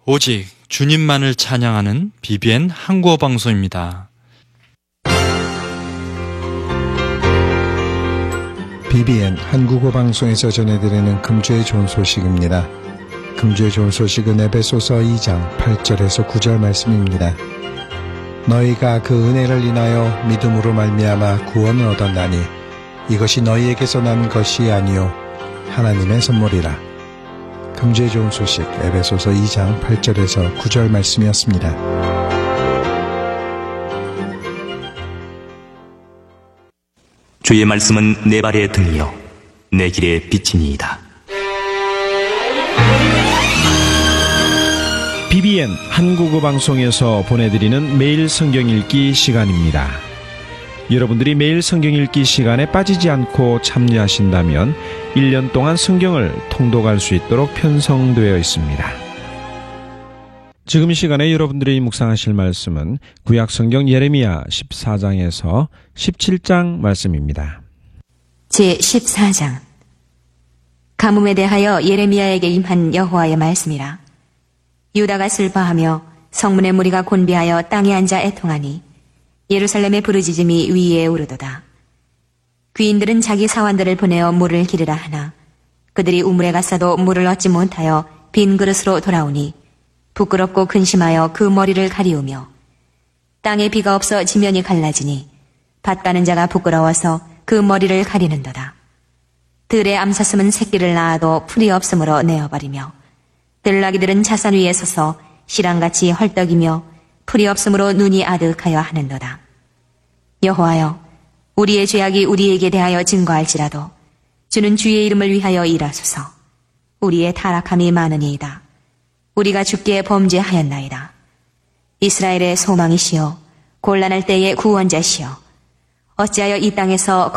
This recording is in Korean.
오직 주님만을 찬양하는 BBN 한국어 방송입니다. BBN 한국어 방송에서 전해드리는 금주의 좋은 소식입니다. 금주의 좋은 소식은 에베소서 2장 8절에서 9절 말씀입니다. 너희가 그 은혜를 인하여 믿음으로 말미암아 구원을 얻었나니 이것이 너희에게서 난 것이 아니요 하나님의 선물이라. 금주의 좋은 소식 에베소서 2장 8절에서 9절 말씀이었습니다. 주의 말씀은 내 발의 등이요 내 길의 빛이니이다. BBN 한국어 방송에서 보내드리는 매일 성경 읽기 시간입니다. 여러분들이 매일 성경 읽기 시간에 빠지지 않고 참여하신다면 1년 동안 성경을 통독할 수 있도록 편성되어 있습니다. 지금 이 시간에 여러분들이 묵상하실 말씀은 구약성경 예레미야 14장에서 17장 말씀입니다. 제14장 가뭄에 대하여 예레미야에게 임한 여호와의 말씀이라. 유다가 슬퍼하며 성문의 무리가 곤비하여 땅에 앉아 애통하니 예루살렘의 부르짖음이 위에 오르도다. 귀인들은 자기 사환들을 보내어 물을 기르라 하나 그들이 우물에 갔어도 물을 얻지 못하여 빈 그릇으로 돌아오니 부끄럽고 근심하여 그 머리를 가리우며 땅에 비가 없어 지면이 갈라지니 밭 가는 자가 부끄러워서 그 머리를 가리는도다. 들의 암사슴은 새끼를 낳아도 풀이 없으므로 내어버리며 들나귀들은 자산 위에 서서 시랑같이 헐떡이며 풀이 없으므로 눈이 아득하여 하는도다. 여호와여, 우리의 죄악이 우리에게 대하여 증거할지라도 주는 주의 이름을 위하여 일하소서. 우리의 타락함이 많으니이다. 우리가 주께 범죄하였나이다. 이스라엘의 소망이시여 곤란할 때의 구원자시여 어찌하여 이 땅에서